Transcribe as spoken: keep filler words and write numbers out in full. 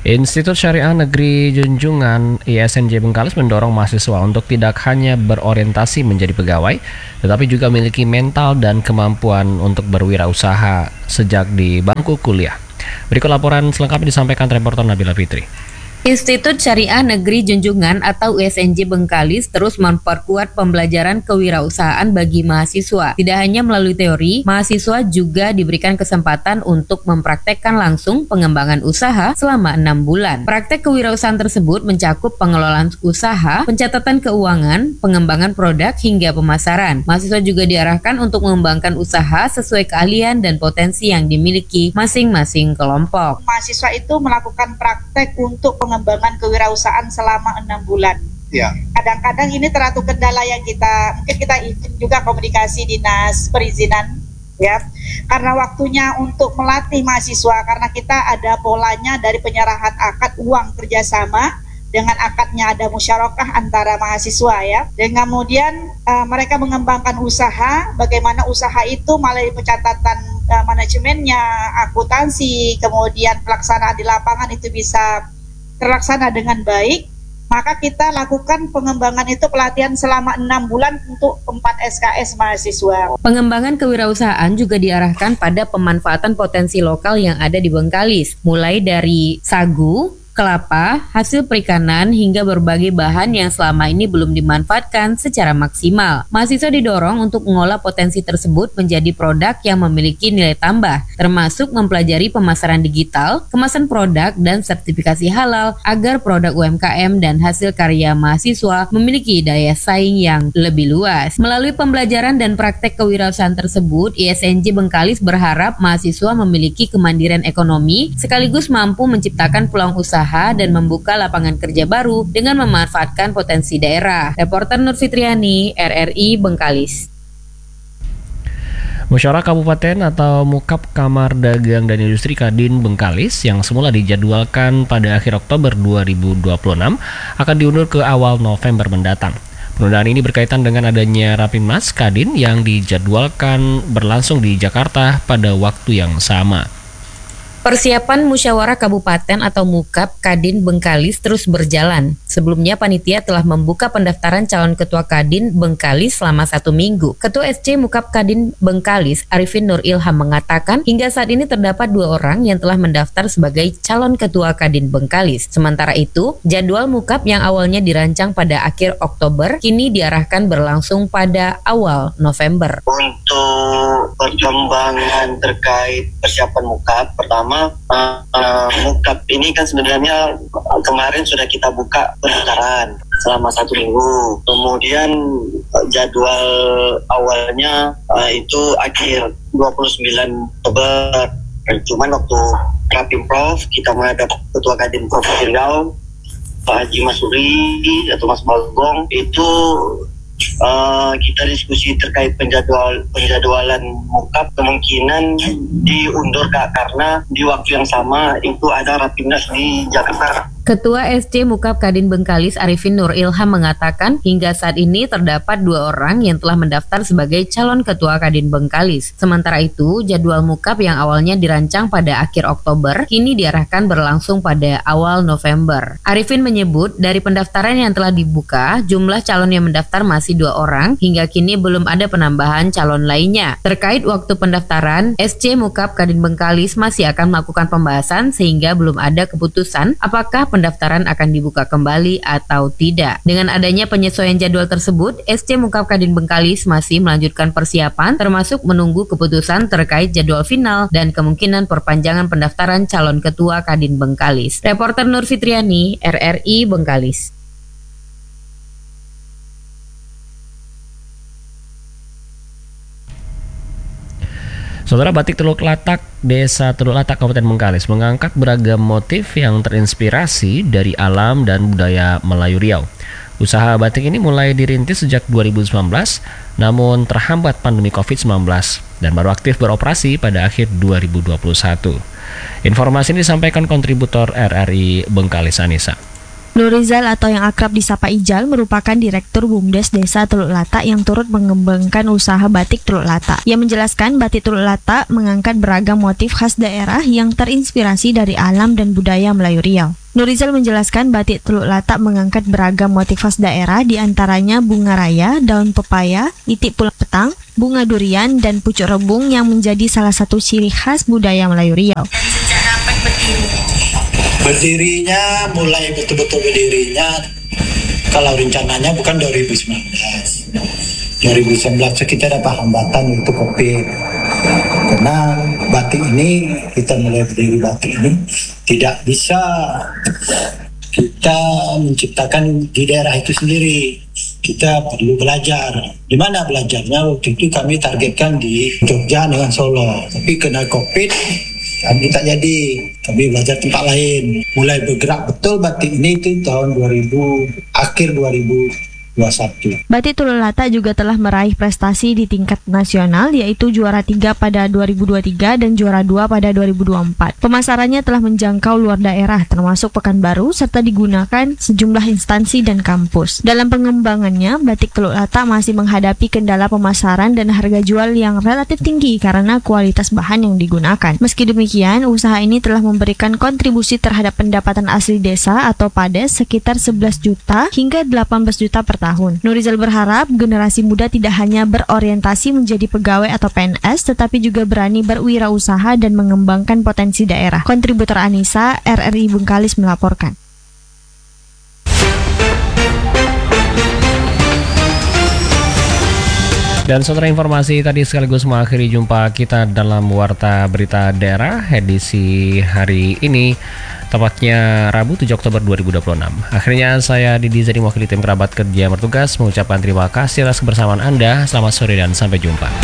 Institut Syariah Negeri Junjungan I S N J Bengkalis mendorong mahasiswa untuk tidak hanya berorientasi menjadi pegawai, tetapi juga memiliki mental dan kemampuan untuk berwirausaha sejak di bangku kuliah. Berikut laporan selengkapnya disampaikan reporter Nabila Fitri. Institut Syariah Negeri Junjungan atau I S N J Bengkalis terus memperkuat pembelajaran kewirausahaan bagi mahasiswa. Tidak hanya melalui teori, mahasiswa juga diberikan kesempatan untuk mempraktekkan langsung pengembangan usaha selama enam bulan. Praktek kewirausahaan tersebut mencakup pengelolaan usaha, pencatatan keuangan, pengembangan produk, hingga pemasaran. Mahasiswa juga diarahkan untuk mengembangkan usaha sesuai keahlian dan potensi yang dimiliki masing-masing kelompok. Mahasiswa itu melakukan praktek untuk pengembangan kewirausahaan selama enam bulan. Ya. Kadang-kadang ini teratu kendala yang kita mungkin kita izin juga komunikasi dinas perizinan, ya, karena waktunya untuk melatih mahasiswa, karena kita ada polanya dari penyerahan akad uang kerjasama dengan akadnya ada musyarakah antara mahasiswa, ya, dan kemudian uh, mereka mengembangkan usaha, bagaimana usaha itu melalui pencatatan uh, manajemennya, akuntansi, kemudian pelaksanaan di lapangan itu bisa terlaksana dengan baik. Maka kita lakukan pengembangan itu pelatihan selama enam bulan untuk empat S K S mahasiswa. Pengembangan kewirausahaan juga diarahkan pada pemanfaatan potensi lokal yang ada di Bengkalis, mulai dari sagu, kelapa, hasil perikanan, hingga berbagai bahan yang selama ini belum dimanfaatkan secara maksimal. Mahasiswa didorong untuk mengolah potensi tersebut menjadi produk yang memiliki nilai tambah, termasuk mempelajari pemasaran digital, kemasan produk, dan sertifikasi halal agar produk U M K M dan hasil karya mahasiswa memiliki daya saing yang lebih luas. Melalui pembelajaran dan praktek kewirausahaan tersebut, I S N J Bengkalis berharap mahasiswa memiliki kemandirian ekonomi sekaligus mampu menciptakan peluang usaha dan membuka lapangan kerja baru dengan memanfaatkan potensi daerah. Reporter Nur Fitriani, R R I Bengkalis. Musyawarah Kabupaten atau Mukab Kamar Dagang dan Industri Kadin Bengkalis yang semula dijadwalkan pada akhir Oktober dua ribu dua puluh enam akan diundur ke awal November mendatang. Penundaan ini berkaitan dengan adanya Rapimnas Kadin yang dijadwalkan berlangsung di Jakarta pada waktu yang sama. Persiapan Musyawarah Kabupaten atau Mukab Kadin Bengkalis terus berjalan. Sebelumnya panitia telah membuka pendaftaran calon ketua Kadin Bengkalis selama satu minggu. Ketua S C Mukab Kadin Bengkalis, Arifin Nur Ilham, mengatakan hingga saat ini terdapat dua orang yang telah mendaftar sebagai calon ketua Kadin Bengkalis. Sementara itu, jadwal Mukab yang awalnya dirancang pada akhir Oktober kini diarahkan berlangsung pada awal November. Untuk perkembangan terkait persiapan Mukab, pertama Uh, uh, Mukab ini kan sebenarnya kemarin sudah kita buka pendaftaran selama satu minggu. Kemudian uh, jadwal awalnya uh, itu akhir dua puluh sembilan Oktober. Cuman waktu Rapimprov kita menghadap Ketua Kadin Provinsi Riau, Pak Haji Masuri atau Mas Bagong, itu Uh, kita diskusi terkait penjadwal penjadwalan Mukab kemungkinan diundur, Kak, karena di waktu yang sama itu ada Rapimnas di Jakarta. Ketua S C Mukab Kadin Bengkalis Arifin Nur Ilham mengatakan hingga saat ini terdapat dua orang yang telah mendaftar sebagai calon ketua Kadin Bengkalis. Sementara itu, jadwal Mukab yang awalnya dirancang pada akhir Oktober kini diarahkan berlangsung pada awal November. Arifin menyebut dari pendaftaran yang telah dibuka, jumlah calon yang mendaftar masih dua orang, hingga kini belum ada penambahan calon lainnya. Terkait waktu pendaftaran, S C Mukab Kadin Bengkalis masih akan melakukan pembahasan sehingga belum ada keputusan apakah pendaftaran akan dibuka kembali atau tidak. Dengan adanya penyesuaian jadwal tersebut, S C Mukab Kadin Bengkalis masih melanjutkan persiapan termasuk menunggu keputusan terkait jadwal final dan kemungkinan perpanjangan pendaftaran calon ketua Kadin Bengkalis. Reporter Nur Fitriani, R R I Bengkalis. Saudara, Batik Teluk Latak, Desa Teluk Latak, Kabupaten Bengkalis mengangkat beragam motif yang terinspirasi dari alam dan budaya Melayu Riau. Usaha batik ini mulai dirintis sejak dua ribu sembilan belas, namun terhambat pandemi covid sembilan belas dan baru aktif beroperasi pada akhir dua ribu dua puluh satu. Informasi ini disampaikan kontributor R R I Bengkalis Anissa. Nurizal atau yang akrab disapa Ijal merupakan Direktur BUMDes Desa Teluk Latak yang turut mengembangkan usaha batik Teluk Latak. Ia menjelaskan batik Teluk Latak mengangkat beragam motif khas daerah yang terinspirasi dari alam dan budaya Melayu Riau. Nurizal menjelaskan batik Teluk Latak mengangkat beragam motif khas daerah, diantaranya bunga raya, daun pepaya, itik pulang petang, bunga durian, dan pucuk rebung yang menjadi salah satu ciri khas budaya Melayu Riau. Sejak kapan berdiri? Berdirinya mulai betul-betul berdirinya kalau rencananya bukan dua ribu sembilan belas. dua ribu sembilan belas kita dapat hambatan untuk COVID. Karena batik ini, kita mulai berdiri batik ini tidak bisa kita menciptakan di daerah itu sendiri. Kita perlu belajar. Di mana belajarnya? Waktu itu kami targetkan di Jogja dengan Solo. Tapi kena COVID, kami tak jadi. Kami belajar tempat lain. Mulai bergerak betul batik ini itu tahun dua ribu, akhir dua ribu dua puluh satu. Batik Teluk Latak juga telah meraih prestasi di tingkat nasional, yaitu juara tiga pada dua ribu dua puluh tiga dan juara dua pada dua ribu dua puluh empat. Pemasarannya telah menjangkau luar daerah, termasuk Pekanbaru, serta digunakan sejumlah instansi dan kampus. Dalam pengembangannya, batik Teluk Latak masih menghadapi kendala pemasaran dan harga jual yang relatif tinggi karena kualitas bahan yang digunakan. Meski demikian, usaha ini telah memberikan kontribusi terhadap pendapatan asli desa atau PADES sekitar sebelas juta hingga delapan belas juta per tahun. Nurizal berharap generasi muda tidak hanya berorientasi menjadi pegawai atau P N S, tetapi juga berani berwirausaha dan mengembangkan potensi daerah. Kontributor Anissa, R R I Bengkalis melaporkan. Dan saudara, informasi tadi sekaligus mengakhiri jumpa kita dalam Warta Berita Daerah edisi hari ini, tepatnya Rabu tujuh Oktober dua ribu dua puluh enam. Akhirnya saya Didi Zari mewakili tim kerabat kerja yang bertugas mengucapkan terima kasih atas kebersamaan Anda. Selamat sore dan sampai jumpa.